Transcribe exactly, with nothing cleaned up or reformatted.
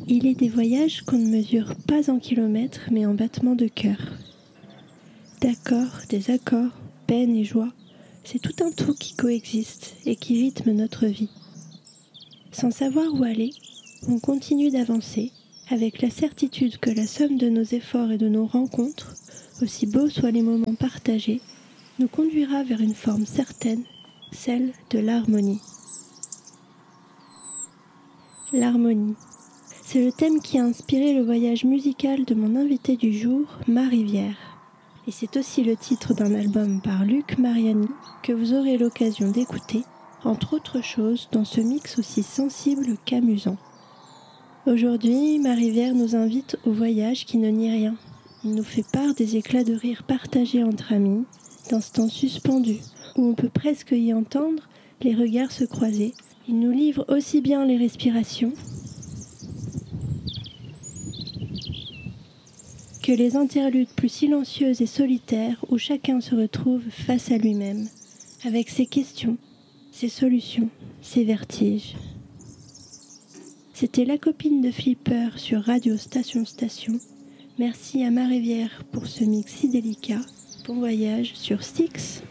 Il est des voyages qu'on ne mesure pas en kilomètres, mais en battements de cœur. D'accords, désaccords, peine et joie, c'est tout un tout qui coexiste et qui rythme notre vie. Sans savoir où aller, on continue d'avancer, avec la certitude que la somme de nos efforts et de nos rencontres, aussi beaux soient les moments partagés, nous conduira vers une forme certaine, celle de l'harmonie. L'harmonie. C'est le thème qui a inspiré le voyage musical de mon invité du jour, Marivière. Et c'est aussi le titre d'un album par Luc Mariani que vous aurez l'occasion d'écouter, entre autres choses, dans ce mix aussi sensible qu'amusant. Aujourd'hui, Marivière nous invite au voyage qui ne nie rien. Il nous fait part des éclats de rire partagés entre amis, d'instants suspendus, où on peut presque y entendre les regards se croiser. Il nous livre aussi bien les respirations que les interludes plus silencieuses et solitaires où chacun se retrouve face à lui-même, avec ses questions, ses solutions, ses vertiges. C'était La Copine de Flipper sur Radio Station Station. Merci à Marivière pour ce mix si délicat. Bon voyage sur Styx.